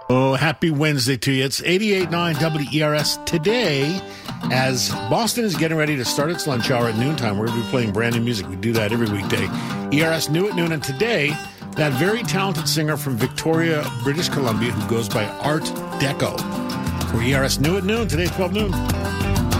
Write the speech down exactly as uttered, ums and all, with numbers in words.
Oh, happy Wednesday to you. It's eighty-eight point nine W E R S today. As Boston is getting ready to start its lunch hour at noontime, we're going to be playing brand new music. We do that every weekday. E R S New at Noon. And today, that very talented singer from Victoria, British Columbia, who goes by Art Deco. For E R S New at Noon, today, twelve noon.